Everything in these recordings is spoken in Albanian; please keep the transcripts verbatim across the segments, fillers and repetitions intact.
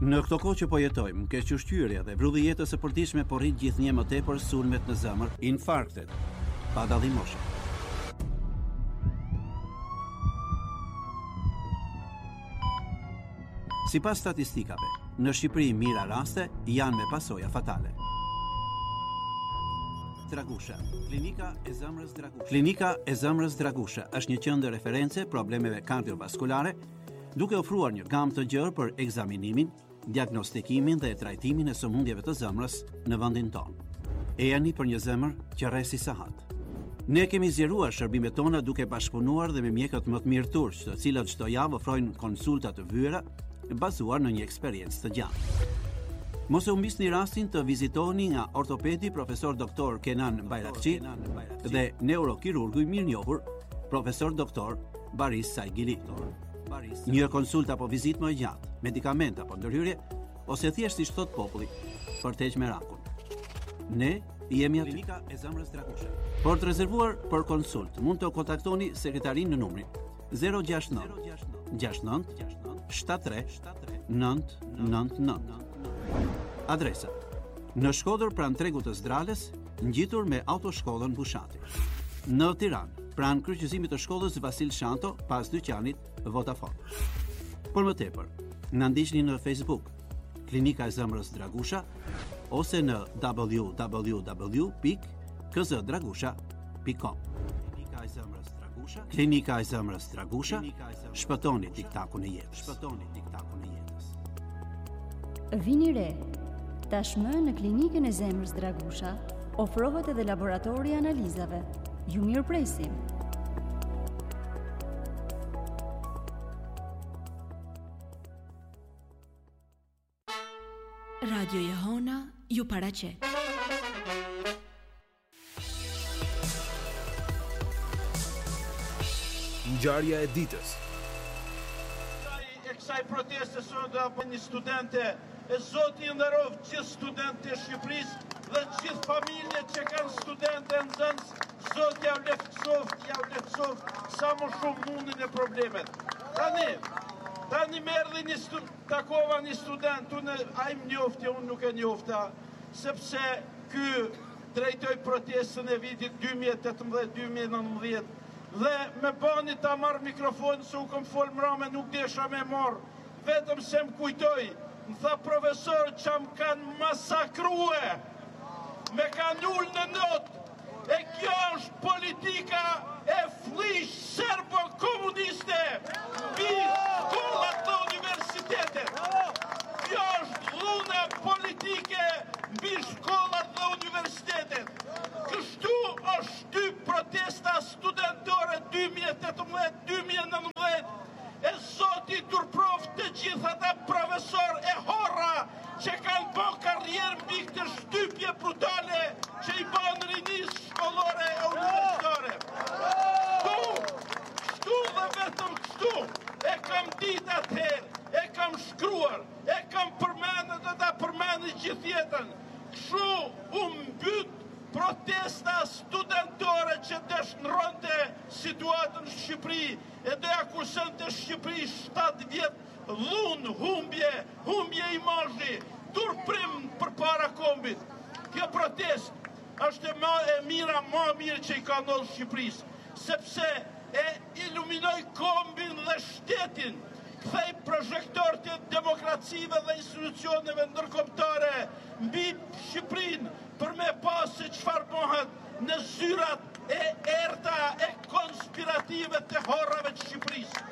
Në këto kohë që po jetojmë, keq ushqyerja dhe vrulli jetës së përditshme po rrit gjithnjë më tepër sulmet në zemër, infarktet, pa dallim moshe. Sipas statistikave, në Shqipëri mira raste janë me pasoja fatale. Dragusha, klinika e zemrës Dragusha. Klinika e zemrës Dragusha është një qendër reference problemeve kardiovaskulare, duke ofruar një gamë të gjerë për ekzaminimin, diagnostikimin dhe trajtimin e sëmundjeve të zemrës në vendin tonë. Ejani për një zemër që rresi sahat. Ne kemi zgjeruar shërbimet tona duke bashkëpunuar dhe me mjekët më të mirë turq, të cilët çdo javë ofrojnë konsulta të vyera bazuar në një eksperiencë të gjatë. Mos e humbisni rastin të vizitoni nga ortopedi profesor doktor Kenan Bayrakçi dhe neurokirurgu i mirënjohur profesor doktor Baris Saigili. Një konsult apo vizitë më e gjatë, medikament apo ndërhyrje, ose thjesht si thot populli, për të heqë merakun. Ne jemi aty. Klinika e zemrës Dragusha. Por të rezervuar për konsult, mund të kontaktoni sekretarin në numrin zero gjasht nënt gjasht nënt shtat tre nënt nënt nënt. Adresa: në Shkodër pranë tregut të Zdrales, ngjitur me autoshkollën Bushati. Në Tiranë, pranë kryqëzimit të shkollës Vasil Shanto, pas dyqanit Vodafone. Por më tepër, na ndiqni në Facebook, Klinika e zemrës Dragusha, ose në w w w pikë k z dragusha pikë com. Klinika e zemrës Dragusha, Klinika e zemrës Dragusha, shpëtoni tiktakun e jetës. Shpëtoni tiktakun e jetës. Vini re. Tashmë në Klinikën e zemrës Dragusha ofrohet edhe laboratori i analizave. Ju mirë presim. Radio Jehona ju paraqet. Ngjarja e ditës. E kësaj proteste sot apo një studente, e Zoti i nderoj gjithë studentët e Shqipërisë dhe gjithë familjet që kanë studentë nxënës. Zoti ja lehtësoft, ja lehtësoft sa më shumë mundin e problemet. Tani, tani më erdhi një stu, takova një student, unë ai më njofti, unë nuk e njofta, sepse ky drejtoi protestën e vitit dy mijë e tetëmbëdhjetë dy mijë e nëntëmbëdhjetë dhe me bani ta marr mikrofon se u kam fol mrame, nuk desha me marr, vetëm se më kujtoi, më tha profesor që më kanë masakrue, me kanë ullë në notë. E kjo është politika e flish serbo-komuniste mbi shkollat dhe universitetet. Kjo është dhuna politike mbi shkollat dhe universitetet. Kështu është shty protesta studentore dy mijë e tetëmbëdhjetë dy mijë e nëntëmbëdhjetë. E Zoti turprof të gjithë ata profesor e horra që kanë bërë karrierë mbi këtë shtypje brutale që i bën rinis shkollore e universitare. Kështu, kështu dhe vetëm kështu, e kam ditë atëherë, e kam shkruar, e kam përmendur dhe ta përmendë gjithë jetën. Kështu u mbyt protesta studentore që dëshnronte situatën në Shqipëri e do ja kursonte Shqipëri shtatë vjet dhunë, humbje, humbje imazhi, turprim përpara kombit. Kjo protestë është më e mira, më e mirë që i ka ndodhur Shqipërisë, sepse e iluminoi kombin dhe shtetin, kthei projektor të demokracive dhe institucioneve ndërkombëtare mbi Shqipërinë për me pas se çfarë bëhet në zyrat e errta e konspirative të horrave të Shqipërisë.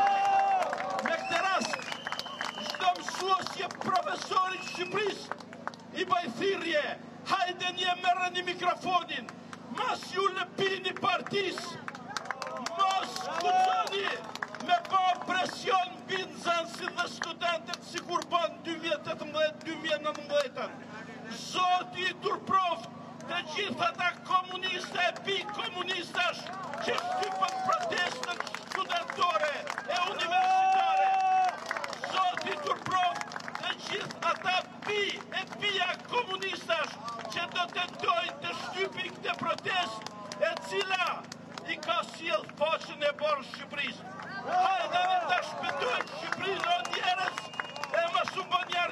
Me këtë rast, çdo mësuesje profesori të Shqipërisë i bëj thirrje, hajde një merrni mikrofonin, mas ju lëpini partisë, mos kuçoni me bë presion mbi nxënësit dhe studentët si kur bën dy mijë e tetëmbëdhjetë dy mijë e nëntëmbëdhjetë. Zoti i turproft të gjithë ata komuniste e bikomunistash që shtypën protestën studentore e universitare. Zoti i turproft të gjithë ata bi e bija komunistash që do tentojnë të shtypin këtë protestë e cila i ka sjell faqen e borë Shqipërisë. Hajde dhe ta shpëtojnë Shqipërinë o njerëz e mos u bë një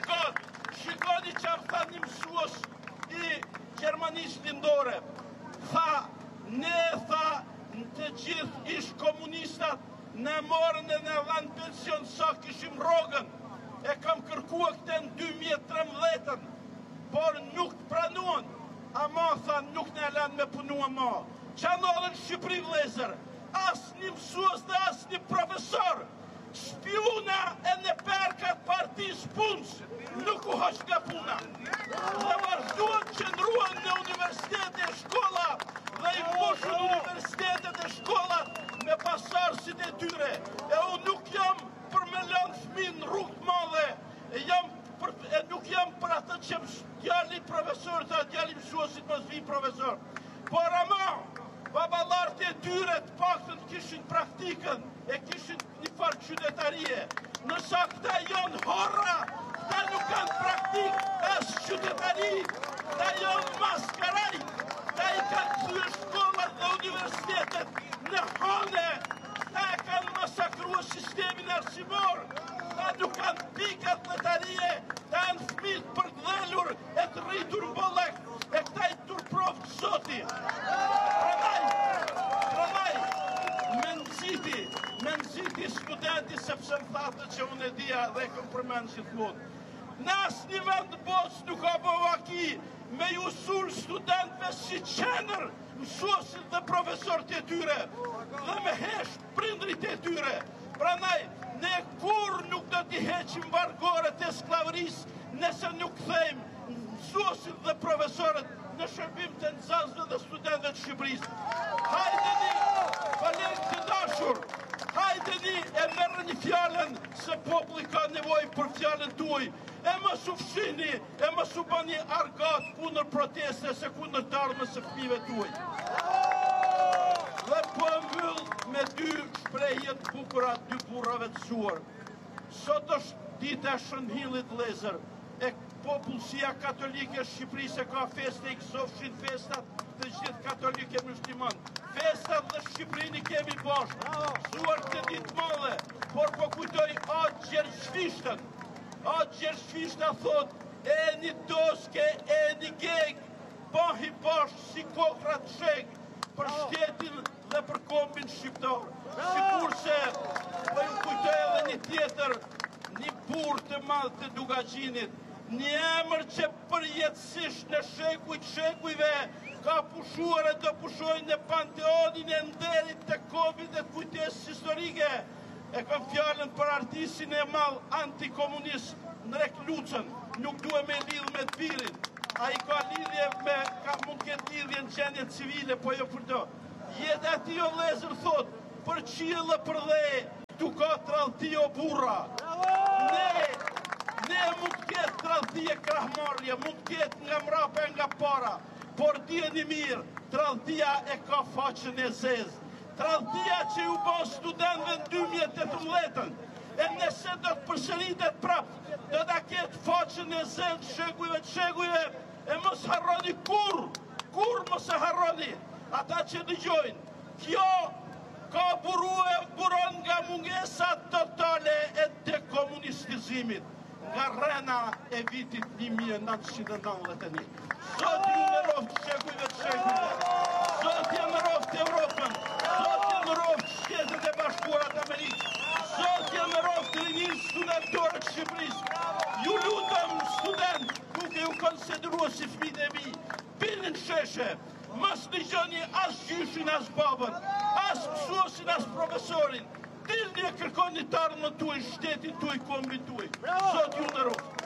kërkua këtë në dy mijë e tridhjetën, por nuk pranuan. Ama thanë nuk në lanë me punua ma. Qa nodhen Shqipëri vlezër, asë një mësues dhe asë një profesor, shpiuna e në perkat partijës punës, nuk u hoq nga puna. Dhe vazhduan që ndruan në universitetet e shkolla dhe i mbushën universitetet e shkollat me pasarësit e tyre. E unë nuk jam për me lënë fëmin në rrugë madhe, e jam për, e nuk jam për atë që djali profesorit a djali mësuesit mos vinë profesor. Por ama, babalarët e tyre të paktën kishin praktikën, e kishin një farë qytetarie. Nësa këta janë horra, këta nuk kanë praktikë, as qytetari, këta janë maskaraj, këta i kanë thyë shkollat dhe universitetet në hane, këta e kanë masakrua sistemin arsimor, këta nuk kanë pikat letarie, këta janë fëmijët përgdhelur e të rritur bollek, e këta i turprovë zoti. Me nëziti studenti sepse më thatë që unë e dhja dhe e këm përmenë që të mund. Në asë një vend bos nuk ka bëvaki me ju sul studentve si qener, mësuesit dhe profesorët e tyre, dhe me hesht prindrit e tyre. Pranaj, ne kur nuk do t'i heqim vargoret e sklavëris nëse nuk thejmë mësuesit dhe profesorët në shërbim të nxënësve dhe studentëve të Shqipërisë. Hajdeni, kolegë të dashur, hajdeni e merë një fjallën se populli ka nevojë për fjallën tuaj. E mos u fshini, e mos u bani argat kundër proteste se kundër të ardhmës së fëmijëve tuaj. Dhe po mbyll me dy shprehje të bukura dy burrave të zuar. Sot është dita e Shënhillit vëllezër, e popullsia katolike e Shqipërisë ka festë i kësofshin festat të gjithë katolike musliman. Festat dhe Shqipërinë kemi bashkë, zuar të ditë madhe, por po kujtoj atë Gjergjvishtën. Atë Gjergjvishta thot, e një doske, e një geg, bahi bashkë si kokra të shegë, për shtetin dhe për kombin shqiptar. Sikur se, po ju kujtoj edhe një tjetër, një burr të madh të Dugaxhinit, një emër që përjetësisht në shekujt shekujve ka pushuar e do pushojnë në panteonin e nderit të kombit dhe të kujtesës historike. E kam fjallën për artistin e madh antikomunist Nrek Lucën, nuk duhe me lidhë me të birin. A i ka lidhje me, ka mund këtë lidhje në gjendje civile, po jo për do. Jetë ati o lezër thot, për qilë për dhe, tu ka trallti o burra. Ne, ne mund këtë trallti e krahmarrje, mund këtë nga mrape nga para, por djeni mirë, tralltia e ka faqën e zezë. Tralltia që ju bo studentëve në dy mijë e tetëmbëdhjetën, e nëse do të përsëritet prapë, do të ketë faqën e zezë shekujve të shekujve, e mos harroni kur, kur mos e harroni, ata që dëgjojnë. Kjo ka burue buron nga mungesa totale e dekomunistizimit, nga rrena e vitit një mijë e nëntëqind e nëntëdhjetë e një. Zoti ju në roftë shekujve të shekujve, Zoti ju në roftë Evropën, Zoti ju në roftë Shtetet e Bashkuara të Amerikës, Zoti ju në roftë rinjin studentore të Shqipërisë. Ju lutem student, duke ju konsideruar si fëmijët e mi, bini në sheshe, mos dëgjoni as gjyshin as babën, as mësuesin as profesorin. Dilni e kërkoni të ardhmën tuaj, shtetin tuaj, kombin tuaj. Zoti ju në roftë.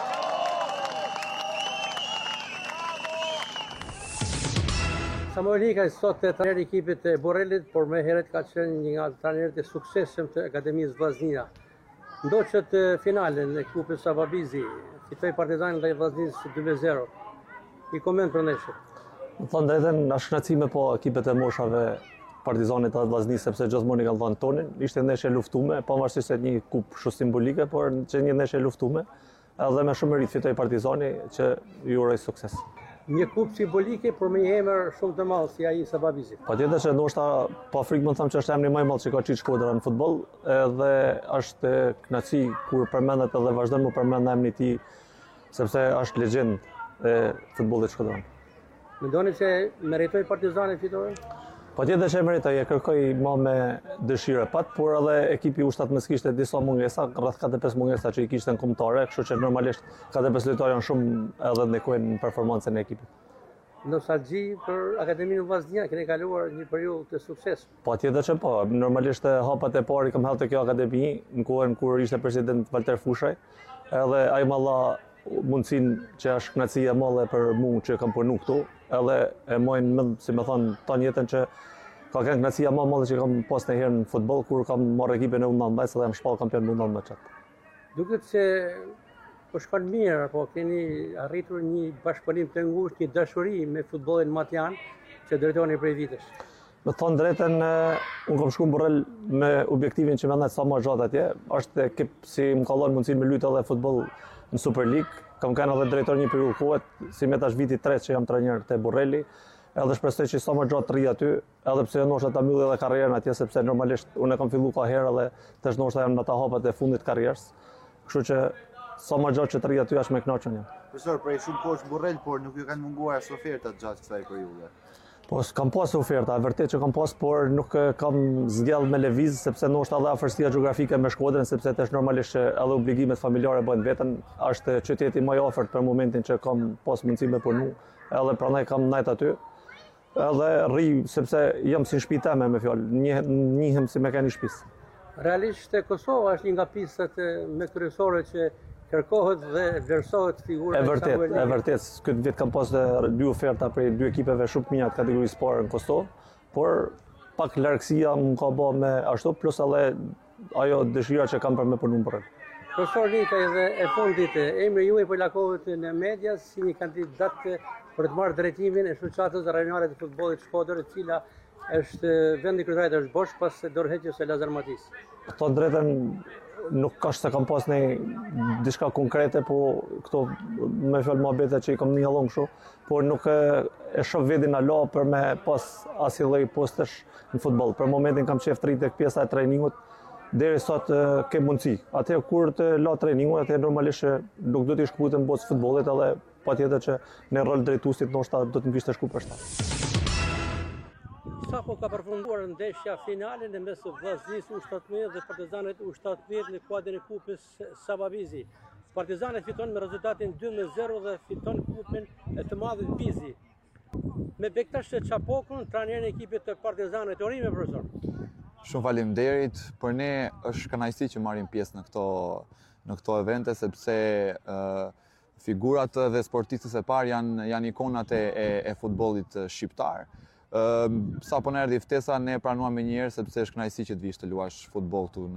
Samuel Ika sot e trajner i ekipit e Borrelit, por me heret ka qenë një nga trajnerët e suksesshëm të Akademisë Vllaznia. Ndoqët finalen e kupës Sababizi, fitoi Partizanin dhe Vllaznis dy me zero. I koment për ndeshjen. Më thonë drejtën, na shkënaqime po ekipet e moshave Partizanit dhe Vllaznis sepse gjithmonë i kanë dhënë tonin. Ishte ndeshje luftume, pavarësisht se një kupë shumë simbolike, por që një ndeshje luftume, edhe me shumë merit fitoi Partizani që ju uroj sukses. Një kupë simbolike, por me një emër shumë të madh si ai i Sababizit. Patjetër që ndoshta pa frikë mund të them që është emri më i madh që ka qitë Shkodra në futboll, edhe është kënaqësi kur përmendet edhe vazhdon të përmend emrin e tij, sepse është legjendë e futbollit shkodran. Mendoni se meritoi Partizani fitoren? Po tjetër që meritoj e kërkoj më me dëshire pat, por edhe ekipi u shtatë mësë kishte disa mungesa, rreth katëdhjetë e pesë mungesa që i kishte në kombëtare, kështu që normalisht katëdhjetë e pesë lojtarë janë shumë edhe ndikojnë në performancën e ekipit. Nostalgji për Akademinë Vllaznia, keni kaluar një periudhë të sukses. Po tjetër që po, normalisht hapat e parë i kam hallë të kjo akademi, në kohën kur ishte president Walter Fushaj, edhe ai më dha mundësinë që është kënaqësi e madhe për mua që kam punu këtu, edhe e mojnë më, si më thonë, tan jetën që ka qenë kënaqësia më e madhe që kam pas ndonjëherë në futboll kur kam marrë ekipin e U nëntëmbëdhjetë dhe jam shpall kampion U nëntëmbëdhjetë. Duket se po shkon mirë, apo keni arritur një bashkëpunim të ngushtë, një dashuri me futbollin matjan që drejtoni prej vitesh. Me thonë drejtën, unë kam shku në Borrell me objektivin që mendet sa më gjatë atje, është ekip si më kallon mundësinë me luajtë edhe futboll në Super League. Kam qenë edhe drejtor një periudhë kohët, si me tash viti tretë që jam trajner te Borrelli, edhe shpresoj që sa më gjatë të rri aty, edhe pse ndoshta ta mbyll edhe karrierën atje sepse normalisht unë kam filluar ka herë edhe tash ndoshta jam në ata hapat e fundit të karrierës. Kështu që sa më gjatë që të rri aty është më kënaqur jam. Profesor, prej shumë kohësh Borrell, por nuk ju kanë munguar as ofertat gjatë kësaj periudhe. Po kam pas oferta, vërtet që kam pas, por nuk kam zgjell me lëviz sepse ndoshta edhe afërsia gjeografike me Shkodrën, sepse tash normalisht edhe obligimet familjare bëjnë veten, është qyteti më i afërt për momentin që kam pas mundësi me punu, edhe prandaj kam ndajt aty. Edhe rri sepse jam si në shtëpi time me fjalë, njihem si mekani shtëpisë. Realisht Kosova është një nga pistat me kryesore që kërkohet dhe vlerësohet figura e vërtet, e vërtet, këtë vit kam pas dy oferta prej dy ekipeve shumë të mira të kategorisë parë në Kosovë, por pak largësia më ka bë me ashtu, plus edhe ajo dëshira që kam për me punu për. Profesor Nika, edhe e fundit, emri juaj po lakohet në media si një kandidat për të marrë drejtimin e shoqatës rajonale të futbollit Shkodër, e cila është vendi kryetari është bosh pas dorëheqjes së Lazar Matis. Këto drejtën nuk ka se kam pas një diçka konkrete, po këto me fjalë mohabete që i kam njëllon kështu, por nuk e, e shoh vetin ala për me pas asnjë lloj postesh në futboll. Për momentin kam qef të rrit tek pjesa e trajningut, deri sot ke mundësi. Atëherë kur të la trajningun, atëherë normalisht nuk do të shkputem në botën e futbollit, edhe patjetër që në rol drejtuesit ndoshta do të më kishte shku për shtat. Sapo ka përfunduar ndeshja finale në mes Vllaznisë U shtatëmbëdhjetë dhe Partizanit U shtatëmbëdhjetë në kuadrin e kupës Sababizi. Partizani fiton me rezultatin dy me zero dhe fiton kupën e të madhit Bizi. Me Bektash Çapokun, trajnerin e ekipit të Partizanit, urime profesor. Shumë faleminderit, për ne është kënaqësi që marrim pjesë në këto në këto evente sepse uh, figurat dhe sportistët e parë janë janë ikonat e, e, e futbollit shqiptar. Uh, sa po na erdhi ftesa, ne pranuam me njëherë sepse është kënaqësi që të vish të luash futboll këtu.